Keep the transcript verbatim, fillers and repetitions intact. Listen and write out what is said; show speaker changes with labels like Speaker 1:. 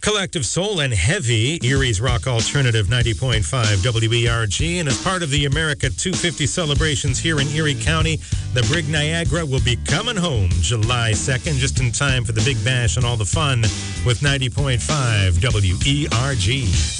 Speaker 1: Collective Soul and Heavy, Erie's Rock Alternative ninety point five W E R G. And as part of the America two fifty celebrations here in Erie County, the Brig Niagara will be coming home July second, just in time for the Big Bash and all the fun with ninety point five W E R G.